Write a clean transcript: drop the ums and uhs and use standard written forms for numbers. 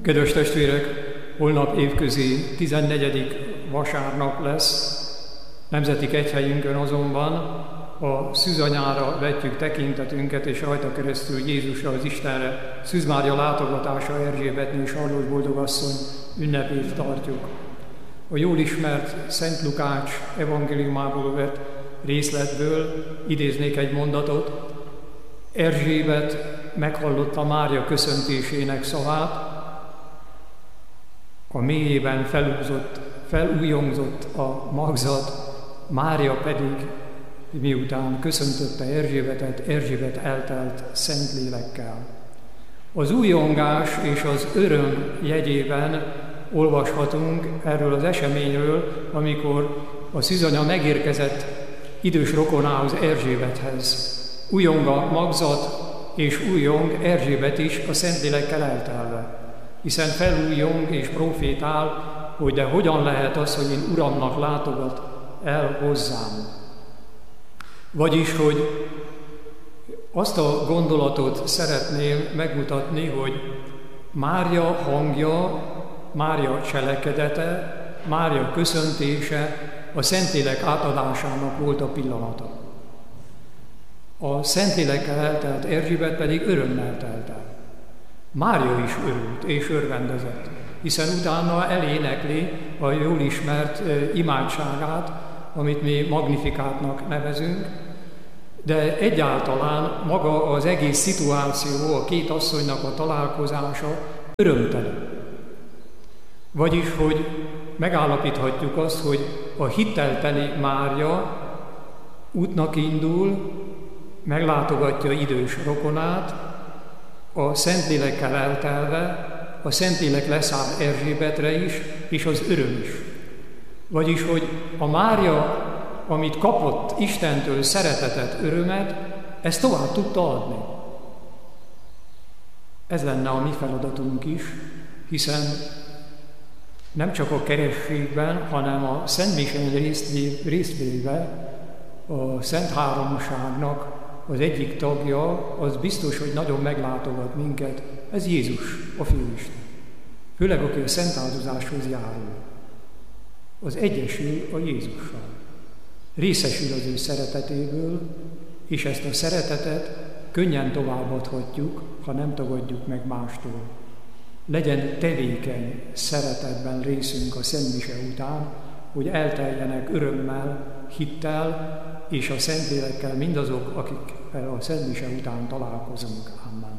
Kedves testvérek, holnap évközi 14. vasárnap lesz, nemzeti kegyhelyünkön azonban a Szűzanyára vetjük tekintetünket, és rajta keresztül Jézusra, az Istenre, Szűz Mária látogatása, Erzsébetné és Arlós boldogasszony ünnepét tartjuk. A jól ismert Szent Lukács evangéliumából vett részletből idéznék egy mondatot. Erzsébet meghallotta Mária köszöntésének szavát, a mélyében felújongzott a magzat, Mária pedig, miután köszöntötte Erzsébetet, Erzsébet eltelt Szentlélekkel. Az újongás és az öröm jegyében olvashatunk erről az eseményről, amikor a szűzanya megérkezett idős rokonához, Erzsébethez. Újong a magzat, és újong Erzsébet is a Szentlélekkel eltelve, hiszen felújong és profétál, hogy de hogyan lehet az, hogy én Uramnak látogat el hozzám. Vagyis, hogy azt a gondolatot szeretném megmutatni, hogy Mária hangja, Mária cselekedete, Mária köszöntése a Szentlélek átadásának volt a pillanata. A Szentlélekkel eltelt Erzsébet pedig örömmel telt el. Mária is örült és örvendezett, hiszen utána elénekli a jól ismert imádságát, amit mi Magnifikátnak nevezünk, de egyáltalán maga az egész szituáció, a két asszonynak a találkozása örömtelen. Vagyis, hogy megállapíthatjuk azt, hogy a hittelteli Mária útnak indul, meglátogatja idős rokonát, a Szentlélekkel eltelve, a Szentlélek leszáll Erzsébetre is, és az öröm is. Vagyis, hogy a Mária, amit kapott Istentől, szeretetet, örömet, ezt tovább tudta adni. Ez lenne a mi feladatunk is, hiszen nem csak a kerességben, hanem a Szentmisén részvéve a Szent Háromságnak az egyik tagja, az biztos, hogy nagyon meglátogat minket, ez Jézus, a Főisten. Főleg, aki a szent áldozáshoz járul. Az egyesül a Jézussal. Részesül az ő szeretetéből, és ezt a szeretetet könnyen továbbadhatjuk, ha nem tagadjuk meg mástól. Legyen tevékeny szeretetben részünk a Szentmise után, hogy elteljenek örömmel, hittel és a Szentlélekkel mindazok, akik a Szentmise után találkozunk. Amen.